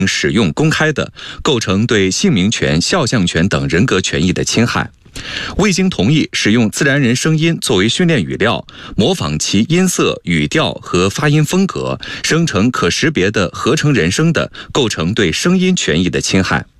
使用公开的，构成对姓名权、肖像权等人格权益的侵害。未经同意使用自然人声音作为训练语料，模仿其音色、语调和发音风格，生成可识别的合成人声的，构成对声音权益的侵害。